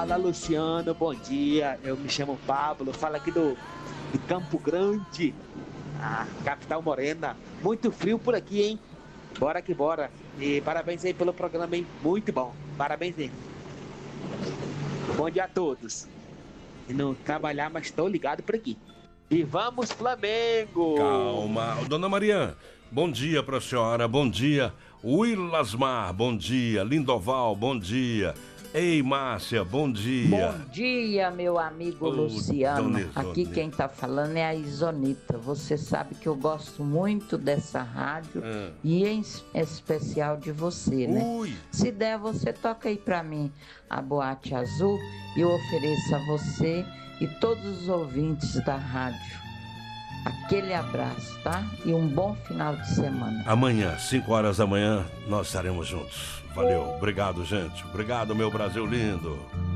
Fala, Luciano, bom dia. Eu me chamo Pablo, falo aqui de Campo Grande, a capital morena. Muito frio por aqui, hein? Bora que bora. E parabéns aí pelo programa, hein? Muito bom. Parabéns aí. Bom dia a todos. E não trabalhar, mas estou ligado por aqui. E vamos, Flamengo! Calma. Dona Maria, bom dia pra senhora, bom dia. Willasmar, bom dia. Lindoval, bom dia. Ei, Márcia, bom dia. Bom dia, meu amigo Luciano. Aqui quem tá falando é a Isonita. Você sabe que eu gosto muito dessa rádio e em especial de você, né? Se der, você toca aí pra mim a Boate Azul e eu ofereço a você e todos os ouvintes da rádio aquele abraço, tá? E um bom final de semana. Amanhã, 5 horas da manhã, nós estaremos juntos. Valeu, obrigado, gente. Obrigado, meu Brasil lindo.